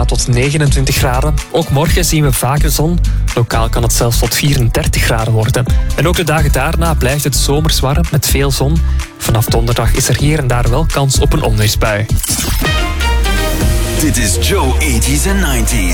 gaat tot 29 graden. Ook morgen zien we vaker zon. Lokaal kan het zelfs tot 34 graden worden. En ook de dagen daarna blijft het zomers warm met veel zon. Vanaf donderdag is er hier en daar wel kans op een onweersbui. Dit is Joe 80s en 90s.